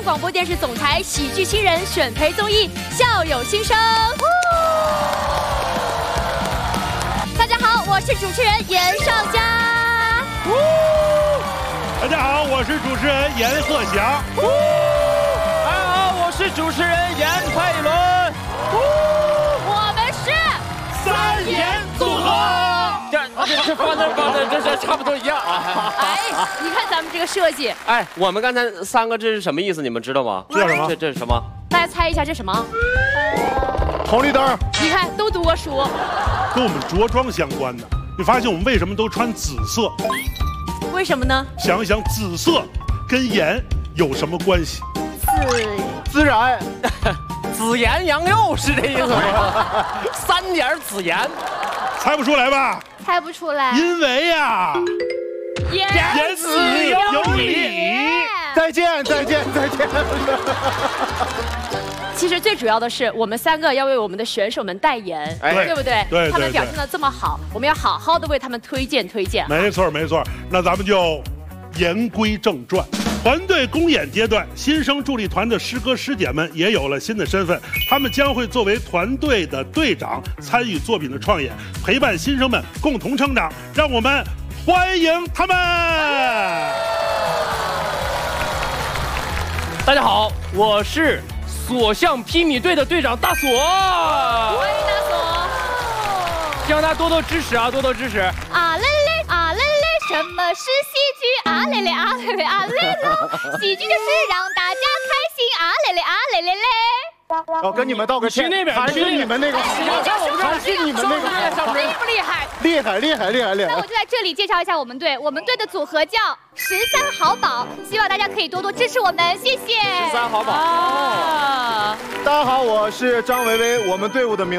广播电视总台喜剧新人选培综艺《校友新生》。大家好，我是主持人严少佳。 大家好，我是主持人严鹤翔。 大家好，我是主持人严佩伦。 我们是三严组合。 这放的，这是差不多一样啊。 哎，你看咱们这个设计， 哎，我们刚才3个这是什么意思？你们知道吗？ 这叫什么？ 这是什么？ 大家猜一下这什么？ 红绿灯。 你看都读过书， 跟我们着装相关的。你发现我们为什么都穿紫色？ 为什么呢？ 想一想，紫色跟盐有什么关系？ 自然，紫盐羊肉是这意思吗？3点紫盐， 猜不出来吧？ 猜不出来。 因为呀， 言子有理。 再见。 其实最主要的是，我们3个要为我们的选手们代言，对不对？ 对， 他们表现得这么好，我们要好好的为他们推荐。 没错。那咱们就言归正传。团队公演阶段，新生助力团的师哥师姐们也有了新的身份，他们将会作为团队的队长，参与作品的创演，陪伴新生们共同成长。让我们欢迎他们！ 大家好，我是所向披靡队的队长大锁。 欢迎大锁， 希望大家多多支持啊，多多支持。 啊嘞嘞啊嘞嘞，什么是喜剧？啊嘞嘞啊嘞嘞啊嘞喽，喜剧就是让大家开心。啊嘞嘞啊嘞嘞嘞。 我跟你们道个歉，还是你们那个，还是你们那个， 厉不厉害？ 厉害！ 那我就在这里介绍一下我们队，我们队的组合叫13好宝，希望大家可以多多支持我们，谢谢。 13好宝。 大家好，我是张维维，我们队伍的名